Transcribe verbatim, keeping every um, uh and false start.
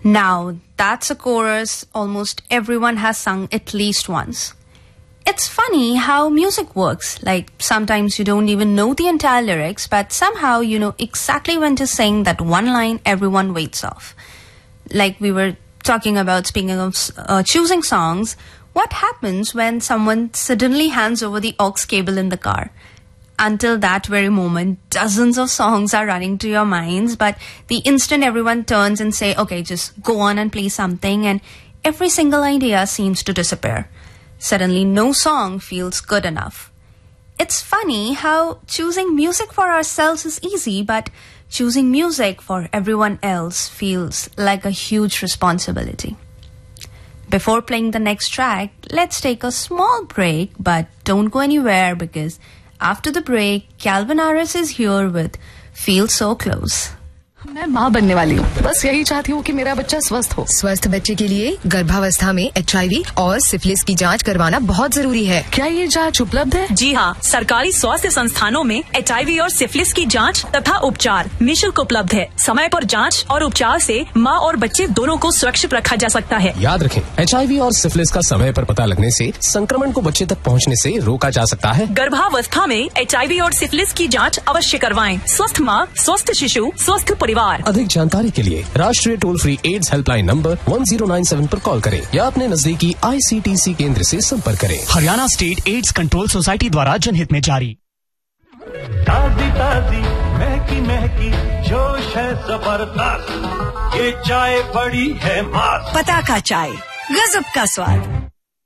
Now, that's a chorus almost everyone has sung at least once. It's funny how music works. Like, sometimes you don't even know the entire lyrics, but somehow you know exactly when to sing that one line everyone waits off. Like we were talking about, speaking of uh, choosing songs, what happens when someone suddenly hands over the aux cable in the car? Until that very moment, dozens of songs are running to your minds, but the instant everyone turns and say, okay, just go on and play something, and every single idea seems to disappear. Suddenly, no song feels good enough. It's funny how choosing music for ourselves is easy, but choosing music for everyone else feels like a huge responsibility. Before playing the next track, let's take a small break, but don't go anywhere because after the break, Calvin Harris is here with Feel So Close. मैं माँ बनने वाली हूँ, बस यही चाहती हूँ कि मेरा बच्चा स्वस्थ हो। स्वस्थ बच्चे के लिए गर्भावस्था में एच आई वी और सिफिलिस की जांच करवाना बहुत जरूरी है। क्या ये जांच उपलब्ध है? जी हाँ, सरकारी स्वास्थ्य संस्थानों में एच आई वी और सिफिलिस की जांच तथा उपचार निःशुल्क उपलब्ध है। समय पर जांच और उपचार से माँ और बच्चे दोनों को सुरक्षित रखा जा सकता है। याद रखें, एच आई वी और सिफिलिस का समय पर पता लगने से संक्रमण को बच्चे तक पहुँचने से रोका जा सकता है। गर्भावस्था में एच आई वी और सिफिलिस की जांच अवश्य करवाएं। स्वस्थ माँ, स्वस्थ शिशु, स्वस्थ परिवार। अधिक जानकारी के लिए राष्ट्रीय toll free ads helpline number one zero nine seven पर कॉल करें या अपने नजदीकी आई सी टी सी केंद्र से संपर्क करें। Haryana state AIDS control society द्वारा जनहित में जारी। ताजी ताजी महकी महकी जोश है जबरदस्त, ये चाय बड़ी है मस्त। पता का चाय, गजब का स्वाद,